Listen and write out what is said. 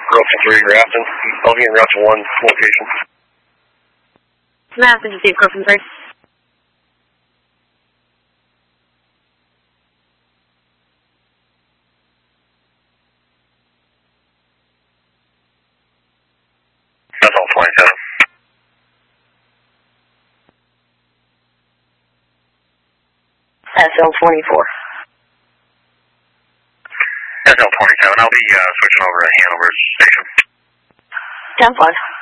Grafton 3, Grafton. I'll be in route to 1 location. Mass, did you see Grafton 3? That's all 27. SL24. SL27, I'll be switching over to Hanover Station. 10-5.